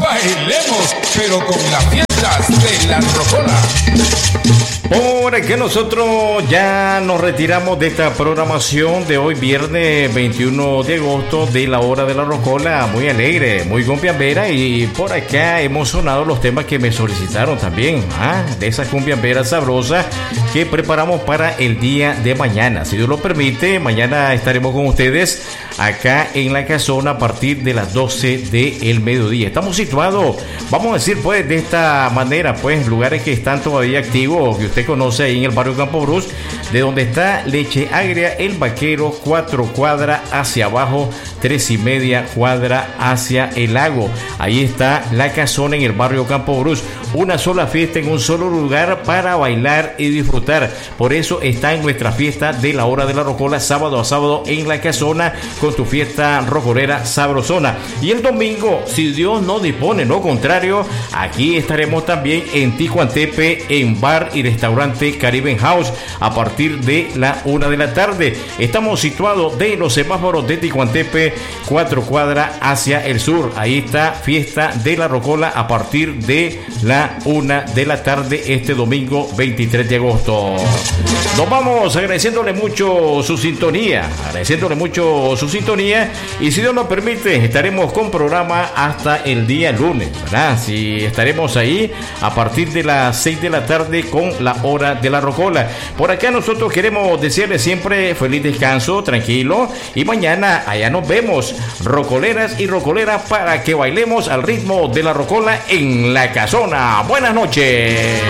Bailemos, pero con las fiestas de la rocola. Por que nosotros ya nos retiramos de esta programación de hoy, viernes 21 de agosto, de la hora de la rocola, muy alegre, muy cumbiambera, y por acá hemos sonado los temas que me solicitaron también, de esas cumbiamberas sabrosas que preparamos para el día de mañana. Si Dios lo permite, mañana estaremos con ustedes acá en la casona a partir de las 12 del mediodía. Estamos situados, vamos a decir pues de esta manera, pues lugares que están todavía activos, que usted conoce ahí en el barrio Campo Brus, de donde está Leche Agria, El Vaquero, 4 cuadras hacia abajo, 3.5 cuadras hacia el lago. Ahí está la casona en el barrio Campo Brus, una sola fiesta en un solo lugar para bailar y disfrutar. Por eso está en nuestra fiesta de la hora de la rocola, sábado a sábado en la casona, con tu fiesta rocolera sabrosona. Y el domingo, si Dios no dispone, no contrario, aquí estaremos también en Tijuantepe, en bar y restaurante Caribbean House, a partir de la 1 de la tarde. Estamos situados de los semáforos de Tijuantepe, 4 cuadras hacia el sur. Ahí está fiesta de la rocola a partir de la 1 de la tarde este domingo 23 de agosto. Nos vamos agradeciéndole mucho su sintonía, y si Dios nos permite estaremos con programa hasta el día lunes, ¿verdad? Si estaremos ahí a partir de las 6 de la tarde con la hora de la rocola. Por acá nosotros queremos desearles siempre feliz descanso, tranquilo, y mañana allá nos vemos, rocoleras y rocoleras, para que bailemos al ritmo de la rocola en la casona. Buenas noches.